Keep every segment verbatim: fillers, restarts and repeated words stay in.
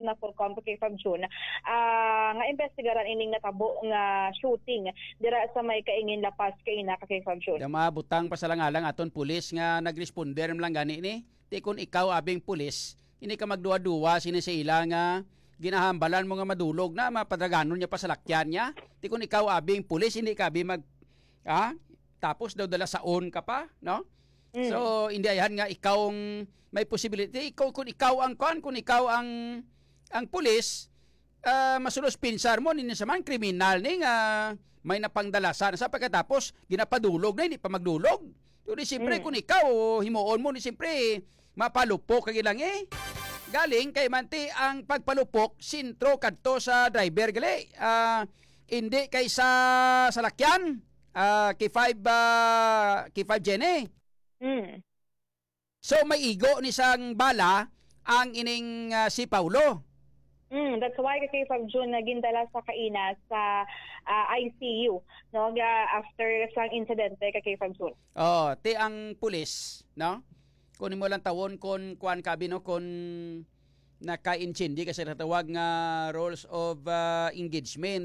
na Fulcom kay Fab June uh, nga investigaran ining natabo nga shooting dira sa may kaingin lapas kay ina kay Fab June. Dama butang pasalang-alang aton pulis nga nagresponder lang gani ni. Ti kun ikaw abing pulis, ini ka magduwa-duwa sini sa ila nga ginahambalan mo nga madulog na mapadraganon niya pa sa lakyan niya. Ti kun ikaw abing pulis, hindi ka abing mag ah, tapos daw dala saon ka pa, no? Mm. So hindi ayan nga ikaw ang may possibility. Ikaw kung ikaw ang kon, kung ikaw ang ang pulis, uh, masulos pinsar mo ninyo sa man kriminal ni nga may napangdalasan sa pagkatapos ginapadulog na hindi pa magdulog. So di siyempre mm. kung ikaw himuon mo ni siyempre mapalupok kag ilang eh. Galing kay manti ang pagpalupok sintro kadto sa driver gali. Uh, hindi kay sa salakyan uh, K five uh, K five Jenny. Mm. So may igo ni sang bala ang ining uh, si Paulo. Mm, that's why kay Fab June nagindala sa kaina sa uh, I C U no after sang insidente kay Fab June. Oh, ti ang pulis, no? Kung mo lang tawon kon kuan kabi no kon naka-intindi kasi natawag nga rules of uh, engagement.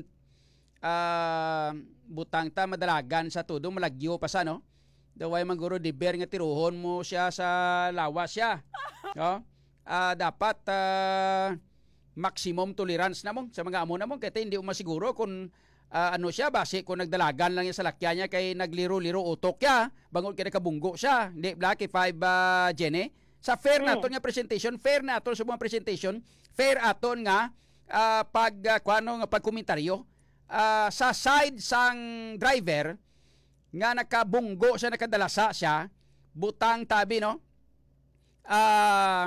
Uh, butang ta madalagan sa tudo malagyo pa sa no. Daway man guro diber nga tiruhon mo siya sa lawas siya. No? Uh, dapat uh, maximum tolerance na mo sa mga amo na mo kaya hindi mo masiguro kung uh, ano siya base kung nagdalagan lang niya sa lakya niya kay nagliro-liro utok ya bangod kay nakabunggo siya hindi black five uh, Jenny sa fair mm. naton nga presentation fair naton sa mga presentation fair aton nga uh, pag uh, kuano nga pagkomentaryo uh, sa side sang driver nga nakabunggo siya nakadalasa siya butang tabi no ah uh,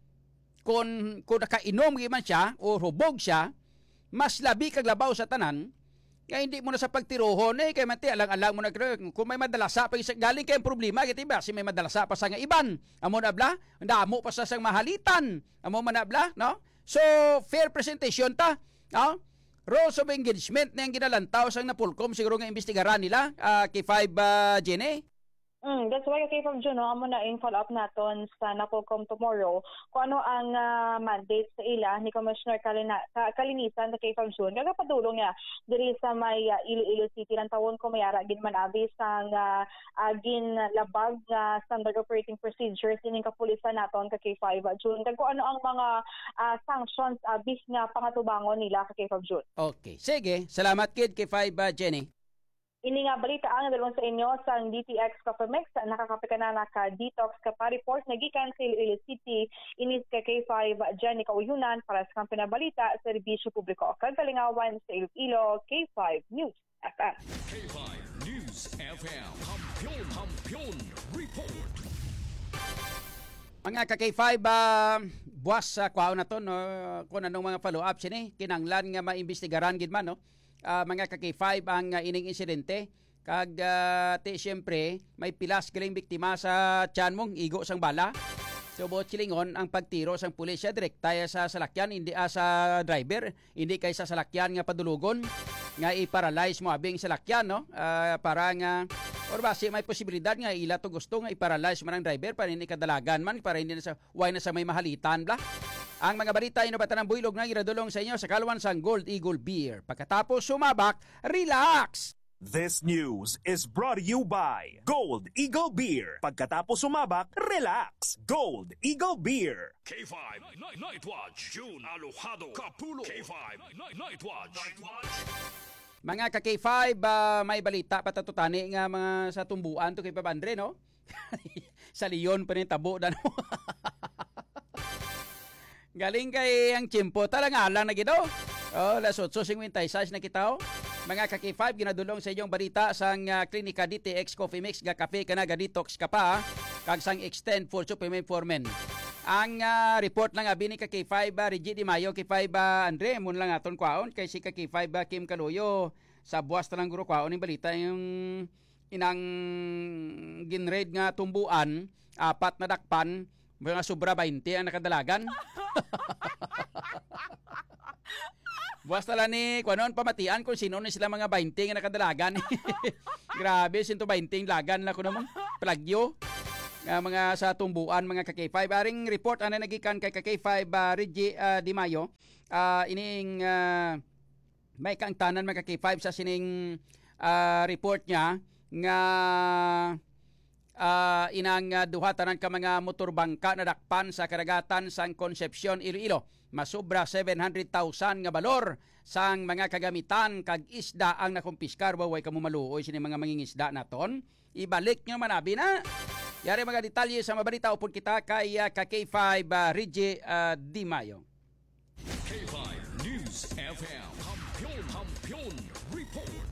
kung kung nakainom giman siya o hubog siya mas labi kag labaw sa tanan kaya hindi mo na sa pagtirohon eh kay manti alang-alang mo na kung may madalasa pa galing kay problema giti ba si may madalasa pa sa nga iban amo na bla damo pa sa sang mahalitan amo man na bla no so fair presentation ta no rules of engagement na yung ginalantaw sang napulkom siguro nga investigaran nila uh, kay five uh, Jenny. Mm, that's why okay from June, no, amo na in follow up naton sa Napolcom tomorrow kung ano ang uh, mandate sa ila ni Commissioner Kalina, Kalinisan sa kay from June. Gagapadulong niya diri sa may uh, Iloilo City ng tawon ko mayara gin man abi sang uh, uh, gin labag nga uh, standard operating procedures ining kapulisan naton ka kay five June. Kag kung ano ang mga uh, sanctions abi uh, nga pangatubangon nila ka kay five June. Okay, sige. Salamat kid kay five uh, Jenny. Ini nga balita ang dalawang sa inyo sa D T X Coffee Mix. Nakakape ka na naka-detox ka pa report. Nagikan sa Iloilo City. Inis ka K five Jenny Kauyunan para sa kampina balita sa Serbisyo Publiko. Kagalingawan sa Iloilo, K five News F M. K five News F M. Kampiyon, kampiyon, report. Mga ka-K five, uh, buwas sa uh, kwao na to, no? Kung anong mga follow-up sini, kinanglan nga maimbestigaran gid man, no? Uh, mga ka-K five ang uh, ining insidente kag uh, ti siyempre may pilas galing biktima sa tiyan mong igo sang bala so buot silingon ang pagtiro sang pulis siya direkta sa salakyan hindi uh, sa driver hindi kay sa salakyan nga padulugon nga i-paralyze mo abing salakyan no uh, para nga or basi may posibilidad nga ila to gusto nga i-paralyze man ang driver para hindi kadalagan man para hindi na sa why na sa may mahalitan bla. Ang mga balita inobatan ng builog na giradulong sa inyo sa kalwan sang Gold Eagle Beer. Pagkatapos sumabak, relax! This news is brought to you by Gold Eagle Beer. Pagkatapos sumabak, relax! Gold Eagle Beer. K five Night, Night Watch. June Alojado. Kapulo. K five Night, Night Watch. Night Watch. Mga ka-K five, uh, may balita patatutani nga mga sa tumbuan to kay Papandre, no? Sa Leon pa rin tabo na, no? Galing kay ang chimpo talaga lang na gito. Oh, las otso fifty-six na kita. Oh. Mga ka-K five ginadulong sa inyong balita sang uh, klinika D T X Coffee Mix ga kape kana ga detox ka pa kag sang extend for supplement for men. Ang uh, report lang abi ni ka-K five uh, Reggie Di Mayo K five uh, Andre mun lang aton kwaon kay si ka-K five uh, Kim Kaluyo sa buwas talang guro kwaon ning balita yung inang ginraid nga tumbuan apat na dakpan mga sobra twenty ang nakadalagan. Buwas tala ni kuanon pamatian kung sino ni sila mga twenty nga nakadalagan. Grabe, one twenty lagan na ko namang plagyo. nga mga sa tumbuan mga ka K five. Aring report ana nagikan kay ka K five uh, Reggie uh, Di Mayo. Uh, ining uh, may kaangtanan mga ka K five sa sining uh, report niya nga uh, inang uh, duha tanan ka mga motor bangka na dakpan sa karagatan sang Concepcion, Iloilo. Masubra seven hundred thousand nga balor sang mga kagamitan kag isda ang nakumpiskar. Way kamo maluoy sini mga mangingisda naton. Ibalik nyo manabi na. Yari mga detalye sa mabalita upod kita kay uh, ka K five uh, Reggie uh, Di Mayo. K five News F M. Kampiyon, kampiyon, report.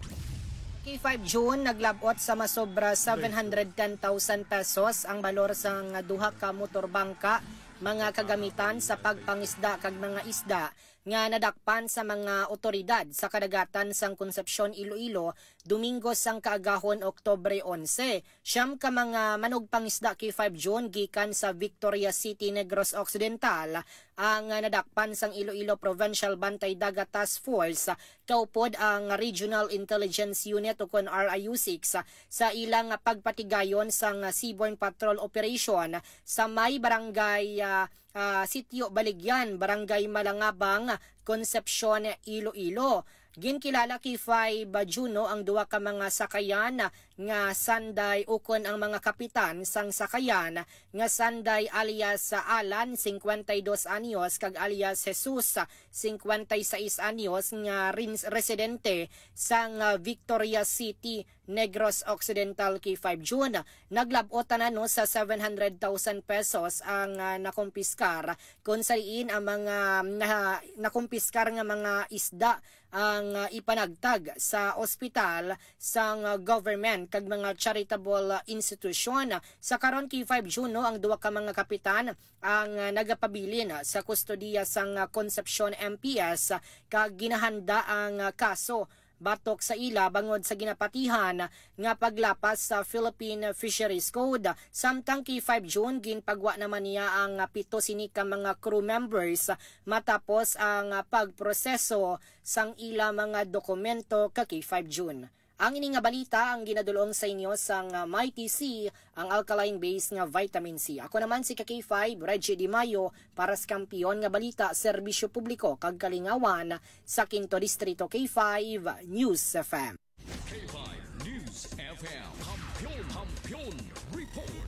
K five June naglabot sa masobra seven hundred ten thousand pesos ang balor sang duha ka motor bangka mga kagamitan sa pagpangisda kag mga isda nga nadakpan sa mga otoridad sa kadagatan sang Concepcion, Iloilo, Domingo sang kaagahon Oktubre eleven. Siyam ka mga manog pangisda K five June gikan sa Victoria City, Negros Occidental ang nadakpan sang Iloilo Provincial Bantay Dagat Task Force kaupod ang Regional Intelligence Unit o kon R I U six sa ilang pagpatigayon sang Seaborne Patrol Operation sa may barangay uh, uh, Sitio Baligyan, Barangay Malangabang, Concepcion, Iloilo. Ginkilala K five Juno ang duwa ka mga sakayan nga Sanday ukon ang mga kapitan sang sakayan nga Sanday alias Alan fifty-two anyos kag alias Jesus fifty-six anyos nga rin residente sang Victoria City, Negros Occidental. K five June naglabotan na no sa seven hundred thousand pesos ang uh, nakumpiskar kung saliin ang mga na, nakumpiskar nga mga isda ang uh, ipanagtag sa ospital sang uh, government kag mga charitable uh, institusyon. Sa karon K five June no, ang duwa ka mga kapitan ang uh, nagapabilin uh, sa kustodiya sang uh, Concepcion M P S uh, kag ginahanda ang uh, kaso batok sa ila bangod sa ginapatihan nga paglapas sa Philippine Fisheries Code. Samtang K five June ginpagwa naman niya ang pito sini ka mga crew members matapos ang pagproseso sang ila mga dokumento ka K five June. Ang ini nga balita ang ginadulong sa inyo sang uh, Mighty C, ang alkaline base nga vitamin C. Ako naman si K five Reggie Di Mayo para sa kampiyon nga balita, serbisyo publiko kag kalingawan sa Quinto Distrito. K five News F M. K five News F M. Kampiyon, kampiyon, report.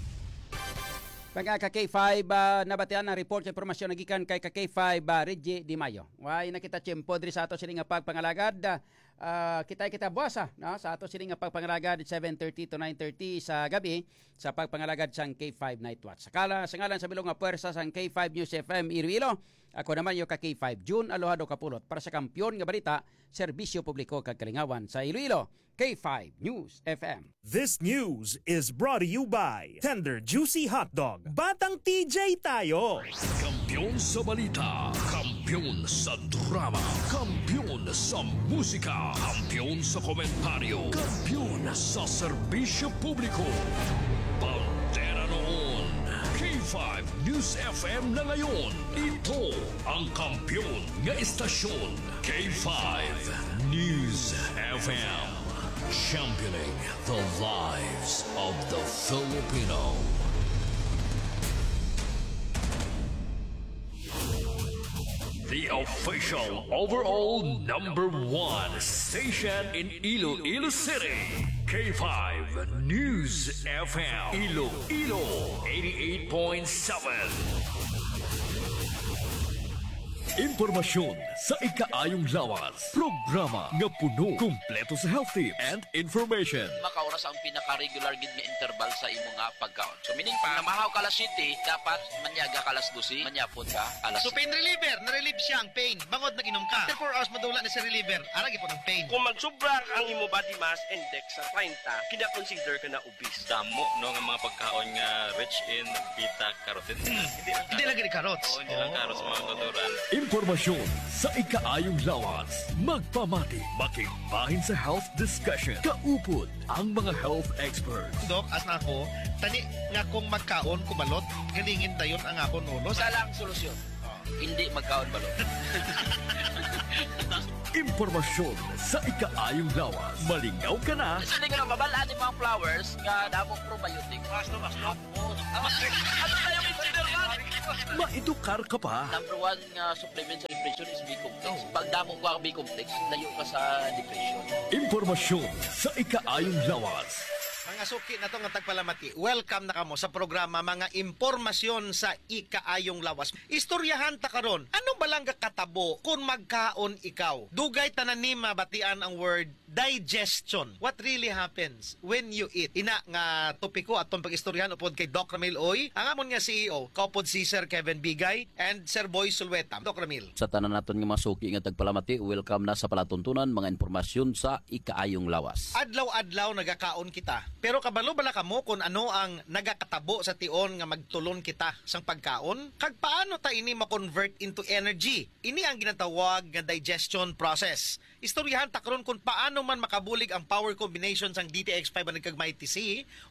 Pagka ka K five uh, nabatian ang report sa impormasyon nagikan kay ka K five uh, Reggie Di Mayo. Way nakita tiyempo diri sa ato sini nga pagpangalagad. Uh, kita kita buwasa no? Sa ato sini nga pagpangalagad seven thirty to nine thirty sa gabi sa pagpangalagad sang K five Night Watch. Sakala sa ngalan sa bilong nga puwersa sang K five News F M Iloilo. Ako naman yung ka K five June Alohado Kapulot para sa kampiyon nga balita, serbisyo publiko kag kalingawan sa Iloilo. K five News F M. This news is brought to you by Tender Juicy Hot Dog. Batang T J tayo! Kampiyon sa balita, kampiyon sa drama, kampiyon sa musika, kampiyon sa komentaryo, kampiyon sa serbisyo publiko. Pantera noon, K five News F M na ngayon. Ito ang kampiyon nga istasyon, K five News F M. Championing the lives of the Filipino. The official overall number one station in Iloilo City. K five News F M. Iloilo eighty-eight point seven. Impormasyon sa ikaayong lawas. Programa nga puno, kumpleto sa health tips and information. Makaoras ang pinaka-regular gid nga interval sa imo nga pagkaon. So meaning pa, namahaw ka alas siyete, dapat manyaga ka alas twelve, manyapon ka alas So pain reliever, na-relieve siya ang pain. Bangod nag-inom ka. After four hours madula na si reliever, aragi po ng pain. Kung magsubra ang imo body mass index sa thirty, kina-consider ka na obese. Damo no nga mga pagkaon nga rich in beta-carotene. Hindi lagi ni carrots. Oo, hindi lang carrots mga natural. Impormasyon sa ikaayong lawas. Magpamati, makigbahin sa health discussion. Kaupod ang mga health experts. Dok, as na ako, tani nga kung magkaon kumalot, galingin dayon ang akong ulo. Sa lang solusyon. Hindi magkaon balot. Impormasyon sa ikaayong lawas. Malingaw ka na. Sa hindi ko na mabalaan yung mga flowers nga damong probiotic. Mas no, mas no. Ano tayo yung interval? Maedukar ka pa. Number one nga supplement sa depression is B-complex. Pag damo ko ang B-complex, layo ka sa depression. Impormasyon sa ikaayong lawas. Mga suki na to nga tagpalamati, welcome na kamo sa programa Mga Impormasyon sa Ikaayong Lawas. Istoryahan ta karon, ano ba lang katabo kung magkaon ikaw? Dugay tanan ni mabatian ang word digestion. What really happens when you eat? Ina nga topiko atong pag-istoryahan upod kay Doc Ramil Oy, ang amon nga C E O, kaupod si Sir Kevin Bigay and Sir Boy Sulweta. Doc Ramil. Sa tanan naton nga mga suki nga tagpalamati, welcome na sa palatuntunan mga impormasyon sa Ikaayong Lawas. Adlaw-adlaw nagakaon kita. Pero kabalo bala kamo kung ano ang nagakatabo sa tion nga magtulon kita sang pagkaon? Kag paano ta ini ma-convert into energy? Ini ang ginatawag nga digestion process. Istoryahan ta karon kung paano man makabulig ang power combination sang D T X five kag Mighty C